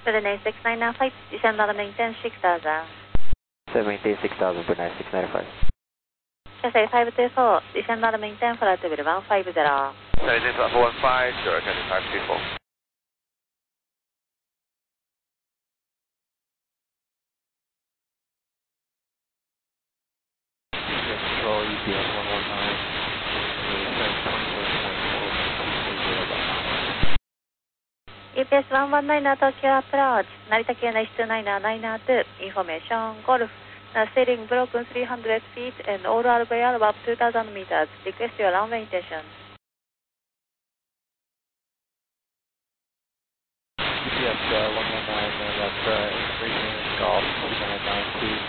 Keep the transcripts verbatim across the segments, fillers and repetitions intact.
Brunei six nine nine five, descend on maintain six thousand. So maintain six thousand, Brunei six nine five. Cathay five two four, descend on maintain flight level one five zero. Maintain flight one five zero, Cathay five two four. Control E P S one one nine. E P S one one nine Tokyo approach, Narita K N H two nine nine two, information, Golf, now sailing broken three hundred feet and all R V R above two thousand meters, request your runway intention. E P S uh, one one nine, uh, that's uh, increasing golf two nine nine two.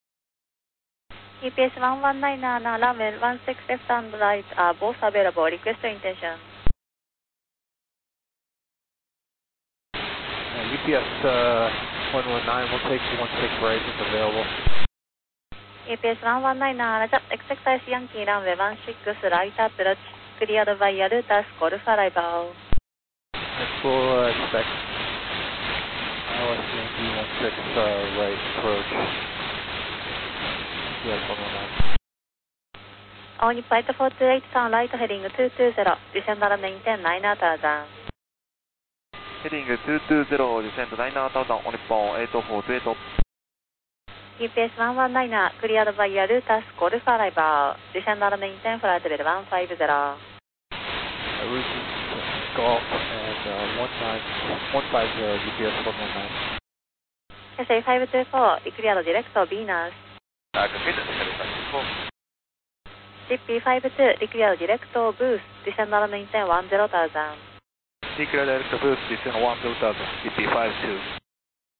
E P S one one nine, uh, runway one six left and right are both available, request your intention. Uh, U P S uh, one one nine, we'll take one six right if available. E P S one one nine, uh, expect I C Yankee runway one six right approach, cleared by Yarutas, Golf arrival. Next we'll uh, expect I L S Yankee one six uh, right approach. U P S one one nine. On flight four two eight, turn right heading two two zero, descend on maintain nine thousand. Heading two two zero, descend nine thousand on Nippon eight four two eight. E P S one one nine, cleared by Yarutas, Golf arrival, descend on maintain flight level one five zero. Uh, route golf and uh, one nine one five zero U P S one one nine. Cathay five two four, cleared direct to Venus. Uh, complete, Cathay five two four. C P five two, cleared direct to Boost, descend on maintain one zero thousand. Declare direct to boost, descend one zero thousand, C P five two.